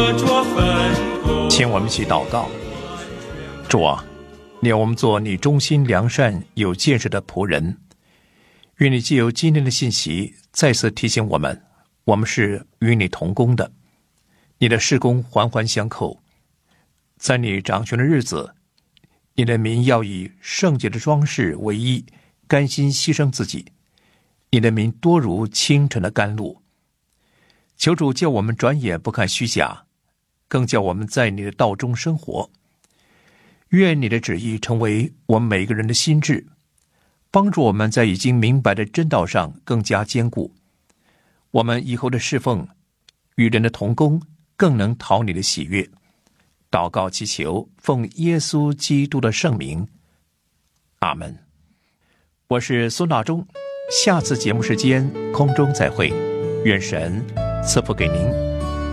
请我们一起祷告。主啊，你要我们做你忠心良善有见识的仆人，愿你藉由今天的信息再次提醒我们，我们是与你同工的，你的事工环环相扣。在你掌权的日子，你的民要以圣洁的装饰为衣，甘心牺牲自己。你的民多如清晨的甘露。求主叫我们转眼不看虚假，更叫我们在你的道中生活。愿你的旨意成为我们每个人的心志，帮助我们在已经明白的真道上更加坚固。我们以后的侍奉与人的同工更能讨你的喜悦。祷告祈求，奉耶稣基督的圣名，阿们。我是孙大中，下次节目时间空中再会，愿神赐福给您。